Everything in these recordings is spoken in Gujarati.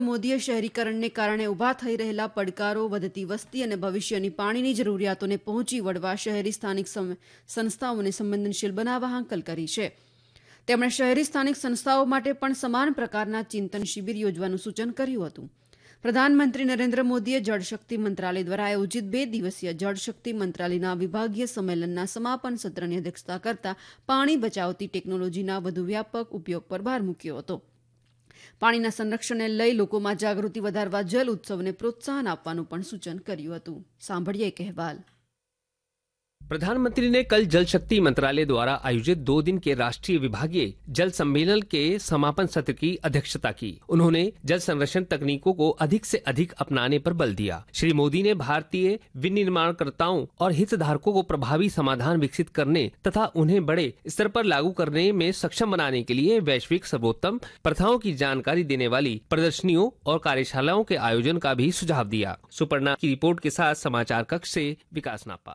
મોદીએ શહેરીકરણને કારણે ઊભા થઈ રહેલા પડકારો, વધતી વસ્તી અને ભવિષ્યની પાણીની જરૂરિયાતોને પહોંચી વળવા શહેરી સ્થાનિક સંસ્થાઓને સંવેદનશીલ બનાવવા હાંકલ કરી છે. તેમણે શહેરી સ્થાનિક સંસ્થાઓ માટે પણ સમાન પ્રકારના ચિંતન શિબિર યોજવાનું સૂચન કર્યું હતું. પ્રધાનમંત્રી નરેન્દ્ર મોદીએ જળશક્તિ મંત્રાલય દ્વારા આયોજિત 2 દિવસીય જળશક્તિ મંત્રાલયના વિભાગીય સંમેલનના સમાપન સત્રની અધ્યક્ષતા કરતા પાણી બચાવતી ટેકનોલોજીના વધુ વ્યાપક ઉપયોગ પર ભાર મૂક્યો હતો. પાણીના સંરક્ષણને લઈ લોકોમાં જાગૃતિ વધારવા જલ ઉત્સવને પ્રોત્સાહન આપવાનું પણ સૂચન કર્યું હતું. સાંભળીએ એક અહેવાલ. प्रधानमंत्री ने कल जल शक्ति मंत्रालय द्वारा आयोजित 2 दिन के राष्ट्रीय विभागीय जल सम्मेलन के समापन सत्र की अध्यक्षता की. उन्होंने जल संरक्षण तकनीकों को अधिक से अधिक अपनाने पर बल दिया. श्री मोदी ने भारतीय विनिर्माणकर्ताओं और हितधारकों को प्रभावी समाधान विकसित करने तथा उन्हें बड़े स्तर पर लागू करने में सक्षम बनाने के लिए वैश्विक सर्वोत्तम प्रथाओं की जानकारी देने वाली प्रदर्शनियों और कार्यशालाओं के आयोजन का भी सुझाव दिया. सुपर्णा की रिपोर्ट के साथ समाचार कक्ष से विकास नापा.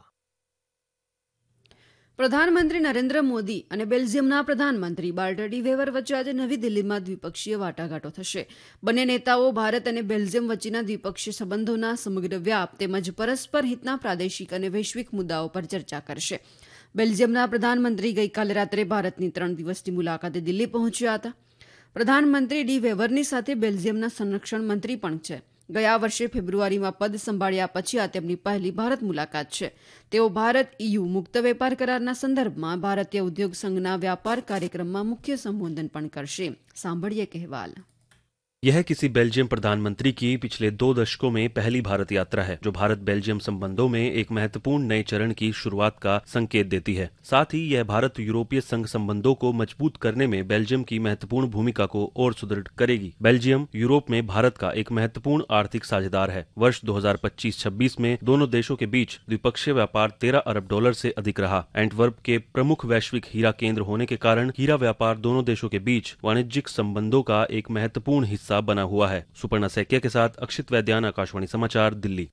પ્રધાનમંત્રી નરેન્દ્ર મોદી અને બેલ્જિયમના પ્રધાનમંત્રી બાર્ટ ડી વેવર વચ્ચે આજે નવી દિલ્હીમાં દ્વિપક્ષીય વાટાઘાટો થશે. બંને નેતાઓ ભારત અને બેલ્જિયમ વચ્ચેના દ્વિપક્ષીય સંબંધોના સમગ્ર વ્યાપ તેમજ પરસ્પર હિતના પ્રાદેશિક અને વૈશ્વિક મુદ્દાઓ પર ચર્ચા કરશે. બેલ્જિયમના પ્રધાનમંત્રી ગઈકાલે રાત્રે ભારતની 3 દિવસની મુલાકાતે દિલ્હી પહોંચ્યા હતા. પ્રધાનમંત્રી ડી વેવરની સાથે બેલ્જિયમના સંરક્ષણ મંત્રી પણ છે. ગયા વર્ષે ફેબ્રુઆરીમાં પદ સંભાળ્યા પછી આ તેમની પહેલી ભારત મુલાકાત છે. તેઓ ભારત EU મુક્ત વેપાર કરારના સંદર્ભમાં ભારતીય ઉદ્યોગ સંઘના વ્યાપાર કાર્યક્રમમાં મુખ્ય સંબોધન પણ કરશે. સાંભળીએ અહેવાલ. यह किसी बेल्जियम प्रधानमंत्री की पिछले 2 दशकों में पहली भारत यात्रा है, जो भारत बेल्जियम संबंधों में एक महत्वपूर्ण नए चरण की शुरुआत का संकेत देती है. साथ ही यह भारत यूरोपीय संघ संबंधों को मजबूत करने में बेल्जियम की महत्वपूर्ण भूमिका को और सुदृढ़ करेगी. बेल्जियम यूरोप में भारत का एक महत्वपूर्ण आर्थिक साझेदार है. वर्ष 2025-26 में दोनों देशों के बीच द्विपक्षीय व्यापार $13 अरब से अधिक रहा. एंटवर्प के प्रमुख वैश्विक हीरा केंद्र होने के कारण हीरा व्यापार दोनों देशों के बीच वाणिज्यिक संबंधों का एक महत्वपूर्ण हिस्सा बना हुआ है. सुपर्णा सैकिया के साथ अक्षित वैद्यान, आकाशवाणी समाचार, दिल्ही.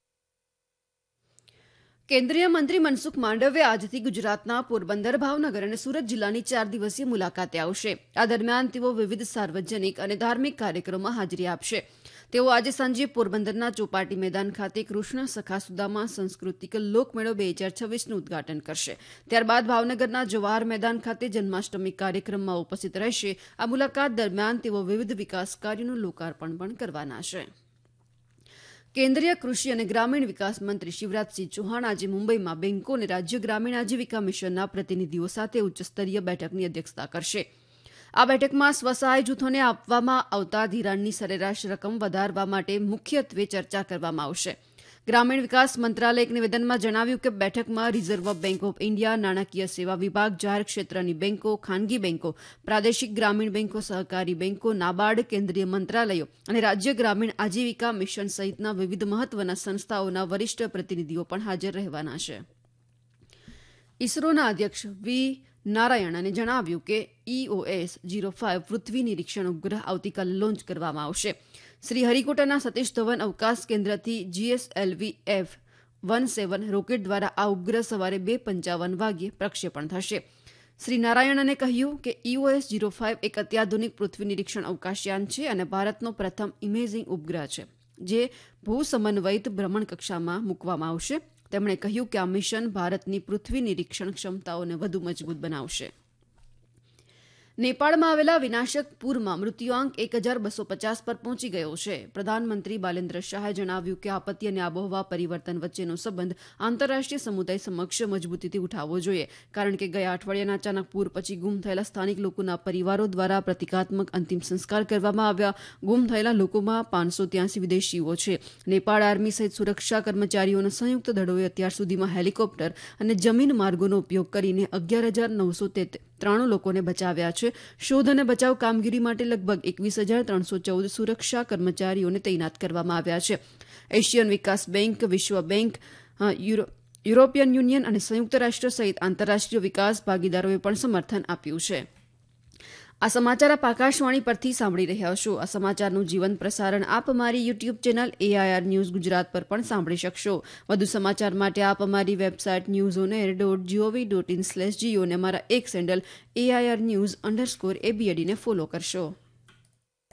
કેન્દ્રીય મંત્રી મનસુખ માંડવિયા આજથી ગુજરાતના પોરબંદર, ભાવનગર અને સુરત જિલ્લાની 4 દિવસીય મુલાકાતે આવશે. આ દરમિયાન તેઓ વિવિધ સાર્વજનિક અને ધાર્મિક કાર્યક્રમોમાં હાજરી આપશે. તેઓ આજે સાંજે પોરબંદરના ચોપાટી મેદાન ખાતે કૃષ્ણ સખા સુદામા સાંસ્કૃતિક લોકમેળો 2026નું ઉદઘાટન કરશે. ત્યારબાદ ભાવનગરના જવાહર મેદાન ખાતે જન્માષ્ટમી કાર્યક્રમમાં ઉપસ્થિત રહેશે. આ મુલાકાત દરમિયાન તેઓ વિવિધ વિકાસ કાર્યોનું લોકાર્પણ પણ કરવાના છે. કેન્દ્રીય કૃષિ અને ગ્રામીણ વિકાસ મંત્રી શિવરાજસિંહ ચૌહાણ આજે મુંબઈમાં બેન્કો અને રાજ્ય ગ્રામીણ આજીવિકા મિશનના પ્રતિનિધિઓ સાથે ઉચ્ચસ્તરીય બેઠકની અધ્યક્ષતા કરશે. આ બેઠકમાં સ્વસહાય જૂથોને આપવામાં આવતા ધિરાણની સરેરાશ રકમ વધારવા માટે મુખ્યત્વે ચર્ચા કરવામાં આવશે. ગ્રામીણ વિકાસ મંત્રાલયે એક નિવેદનમાં જણાવ્યું કે બેઠકમાં રિઝર્વ બેન્ક ઓફ ઇન્ડિયા, નાણાકીય સેવા વિભાગ, જાહેર ક્ષેત્રની બેન્કો, ખાનગી બેન્કો, પ્રાદેશિક ગ્રામીણ બેન્કો, સહકારી બેન્કો, નાબાર્ડ, કેન્દ્રીય મંત્રાલયો અને રાજ્ય ગ્રામીણ આજીવિકા મિશન સહિતના વિવિધ મહત્વના સંસ્થાઓના વરિષ્ઠ પ્રતિનિધિઓ પણ હાજર રહેવાના છે. ઇસરોના અધ્યક્ષ વી નારાયણને જણાવ્યું કે EOS-05 પૃથ્વી નિરીક્ષણ ઉપગ્રહ આવતીકાલે લોન્ચ કરવામાં આવશે. શ્રી હરિકોટાના સતીશ ધવન અવકાશ કેન્દ્રથી GSLV-F-17 રોકેટ દ્વારા આ ઉપગ્રહ સવારે 2:55 વાગ્યે પ્રક્ષેપણ થશે. શ્રી નારાયણને કહ્યું કે EOS-05 એક અત્યાધુનિક પૃથ્વી નિરીક્ષણ અવકાશયાન છે અને ભારતનો પ્રથમ ઇમેજિંગ ઉપગ્રહ છે, જે ભૂસમન્વયિત ભ્રમણકક્ષામાં મૂકવામાં આવશે. તેમણે કહ્યું કે આ મિશન ભારતની પૃથ્વી નિરીક્ષણ ક્ષમતાઓને વધુ મજબૂત બનાવશે. નેપાળમાં આવેલા વિનાશક પૂરમાં મૃત્યુઆંક 1250 પર પહોંચી ગયો છે. પ્રધાનમંત્રી બાલેન્દ્ર શાહે જણાવ્યું કે આપત્તિ અને આબોહવા પરિવર્તન વચ્ચેનો સંબંધ આંતરરાષ્ટ્રીય સમુદાય સમક્ષ મજબૂતીથી ઉઠાવવો જોઈએ, કારણ કે ગયા અઠવાડિયાના અચાનક પૂર પછી ગુમ થયેલા સ્થાનિક લોકોના પરિવારો દ્વારા પ્રતિકાત્મક અંતિમ સંસ્કાર કરવામાં આવ્યા. ગુમ થયેલા લોકોમાં 583 વિદેશીઓ છે. નેપાળ આર્મી સહિત સુરક્ષા કર્મચારીઓના સંયુક્ત દળોએ અત્યાર સુધીમાં હેલિકોપ્ટર અને જમીન માર્ગોનો ઉપયોગ કરીને 11,993 લોકોને બચાવ્યા છે. શોધ અને બચાવ કામગીરી માટે લગભગ 21,314 સુરક્ષા કર્મચારીઓને તૈનાત કરવામાં આવ્યા છે. એશિયન વિકાસ બેંક, વિશ્વ બેંક, યુરોપિયન યુનિયન અને સંયુક્ત રાષ્ટ્ર સહિત આંતરરાષ્ટ્રીય વિકાસ ભાગીદારોએ પણ સમર્થન આપ્યું છે. આ સમાચાર આપ આકાશવાણી પરથી સાંભળી રહ્યા છો. આ સમાચારનું જીવંત પ્રસારણ આપ અમારી YouTube channel AIR news Gujarat પર પણ સાંભળી શકશો. વધુ સમાચાર માટે આપ અમારી વેબસાઇટ newsonair.gov.in/geo અને અમારા એક્સ હેન્ડલ AIR News_ABAD ને ફોલો કરશો.